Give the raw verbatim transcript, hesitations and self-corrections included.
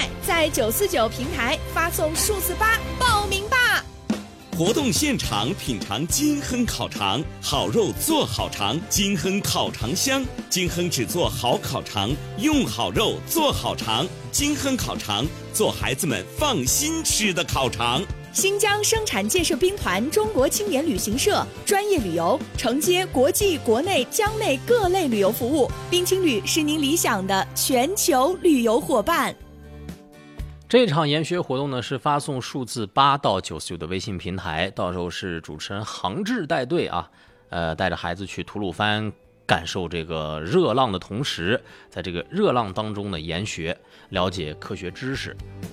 快，在九四九平台发送数字八报名吧！ 活动现场品尝金亨烤肠，好肉做好肠，金亨烤肠香。金亨只做好烤肠，用好肉做好肠。金亨烤肠，做孩子们放心吃的烤肠。 新疆生产建设兵团中国青年旅行社专业旅游，承接国际、国内、疆内各类旅游服务。冰青旅是您理想的全球旅游伙伴。 这场研学活动呢，是发送数字八到九四九的微信平台，到时候是主持人杭志带队啊，呃，带着孩子去吐鲁番感受这个热浪的同时，在这个热浪当中呢研学，了解科学知识。